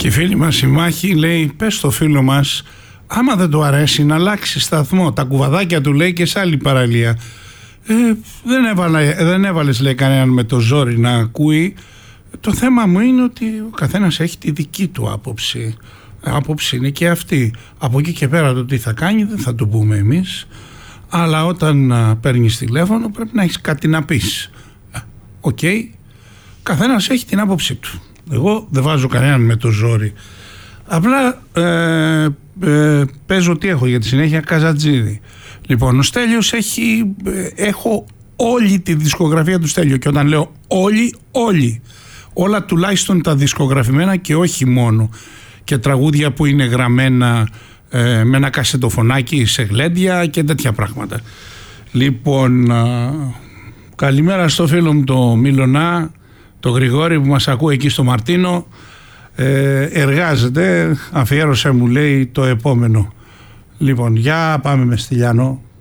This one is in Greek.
Και η φίλη μας η Μάχη λέει, πες στο φίλο μας, άμα δεν του αρέσει να αλλάξει σταθμό. Τα κουβαδάκια του λέει και σε άλλη παραλία. Δεν έβαλες, λέει, κανέναν με το ζόρι να ακούει. Το θέμα μου είναι ότι ο καθένας έχει τη δική του άποψη. Άποψη είναι και αυτή. Από εκεί και πέρα το τι θα κάνει δεν θα το πούμε εμείς. Αλλά όταν παίρνεις τηλέφωνο πρέπει να έχεις κάτι να πεις. Οκ. Καθένας έχει την άποψή του. Εγώ δεν βάζω κανέναν με το ζόρι. Απλά παίζω τι έχω για τη συνέχεια, Καζατζίδη. Λοιπόν, ο Στέλιος έχω όλη τη δισκογραφία του Στέλιο. Και όταν λέω όλοι. Όλα τουλάχιστον τα δισκογραφημένα και όχι μόνο. Και τραγούδια που είναι γραμμένα με ένα κασετοφωνάκι σε γλέντια και τέτοια πράγματα. Λοιπόν, καλημέρα στο φίλο μου το Μιλωνά, το Γρηγόρη που μας ακούει εκεί στο Μαρτίνο. Εργάζεται, αφιέρωσε μου λέει το επόμενο. Λοιπόν, για πάμε με Στυλιανό.